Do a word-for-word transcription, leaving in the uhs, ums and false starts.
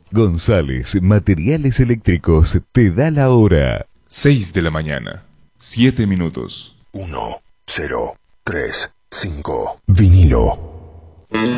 González Materiales Eléctricos te da la hora. seis de la mañana, siete minutos. uno, cero, tres, cinco. Vinilo.